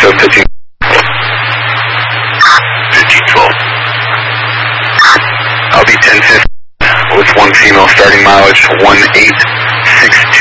So 15. 1512. I'll be 1050 with one female starting mileage 1862.